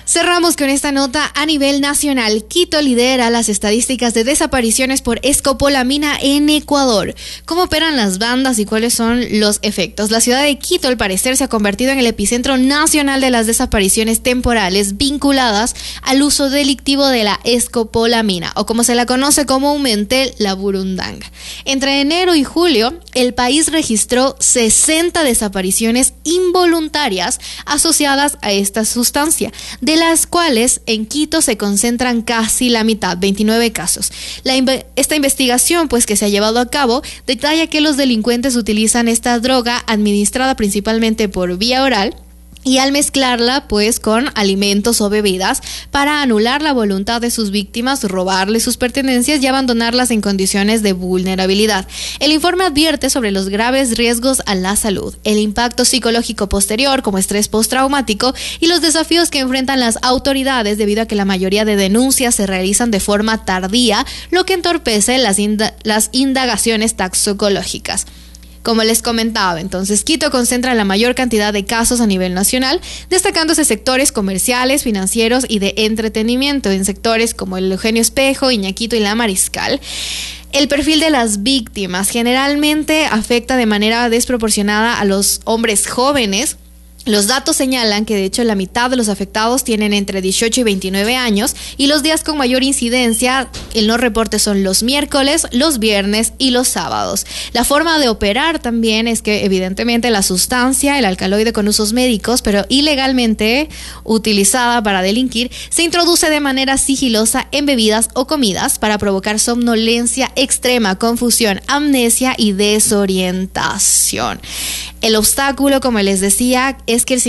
Cerramos con esta nota a nivel nacional. Quito lidera las estadísticas de desapariciones por escopolamina en Ecuador. ¿Cómo operan las bandas y cuáles son los efectos? La ciudad de Quito, al parecer, se ha convertido en el epicentro nacional de las desapariciones temporales vinculadas al uso delictivo de la escopolamina, o como se la conoce comúnmente, la burundanga. Entre enero y julio, el país registró 60 desapariciones involuntarias asociadas a esta sustancia, de las cuales en Quito se concentran casi la mitad, 29 casos. Esta investigación, pues, que se ha llevado a cabo, detalla que los delincuentes utilizan esta droga administrada principalmente por vía oral, y al mezclarla pues con alimentos o bebidas para anular la voluntad de sus víctimas, robarles sus pertenencias y abandonarlas en condiciones de vulnerabilidad. El informe advierte sobre los graves riesgos a la salud, el impacto psicológico posterior como estrés postraumático y los desafíos que enfrentan las autoridades debido a que la mayoría de denuncias se realizan de forma tardía, lo que entorpece las indagaciones toxicológicas. Como les comentaba, entonces Quito concentra la mayor cantidad de casos a nivel nacional, destacándose sectores comerciales, financieros y de entretenimiento en sectores como el Eugenio Espejo, Iñaquito y La Mariscal. El perfil de las víctimas generalmente afecta de manera desproporcionada a los hombres jóvenes. Los datos señalan que de hecho la mitad de los afectados tienen entre 18 y 29 años y los días con mayor incidencia en los reportes son los miércoles, los viernes y los sábados. La forma de operar también es que evidentemente la sustancia, el alcaloide con usos médicos, pero ilegalmente utilizada para delinquir, se introduce de manera sigilosa en bebidas o comidas para provocar somnolencia extrema, confusión, amnesia y desorientación. El obstáculo, como les decía, es que el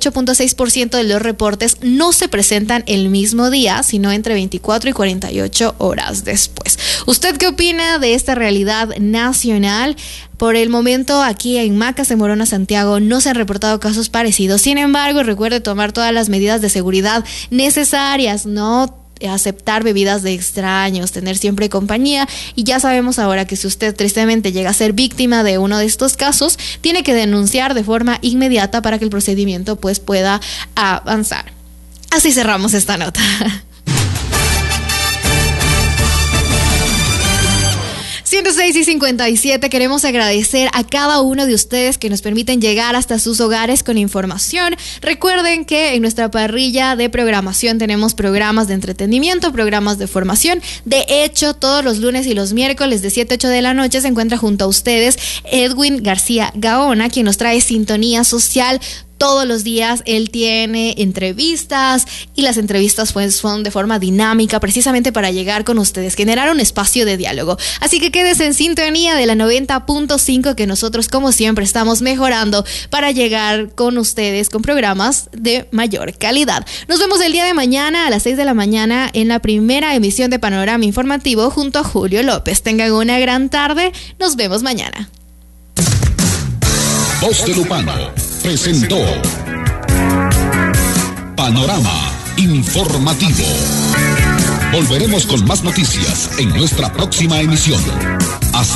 58.6% de los reportes no se presentan el mismo día, sino entre 24 y 48 horas después. ¿Usted qué opina de esta realidad nacional? Por el momento, aquí en Macas de Morona, Santiago, no se han reportado casos parecidos. Sin embargo, recuerde tomar todas las medidas de seguridad necesarias, no aceptar bebidas de extraños, tener siempre compañía, y ya sabemos ahora que si usted tristemente llega a ser víctima de uno de estos casos, tiene que denunciar de forma inmediata para que el procedimiento pues pueda avanzar. Así cerramos esta nota. 106:57, queremos agradecer a cada uno de ustedes que nos permiten llegar hasta sus hogares con información. Recuerden que en nuestra parrilla de programación tenemos programas de entretenimiento, programas de formación. De hecho, todos los lunes y los miércoles de 7 a 8 de la noche se encuentra junto a ustedes Edwin García Gaona, quien nos trae Sintonía Social. Todos los días él tiene entrevistas y las entrevistas pues son de forma dinámica precisamente para llegar con ustedes, generar un espacio de diálogo. Así que quédese en sintonía de la 90.5 que nosotros como siempre estamos mejorando para llegar con ustedes con programas de mayor calidad. Nos vemos el día de mañana a las 6 de la mañana en la primera emisión de Panorama Informativo junto a Julio López. Tengan una gran tarde. Nos vemos mañana. Voz de Lupano presentó Panorama Informativo. Volveremos con más noticias en nuestra próxima emisión. Hasta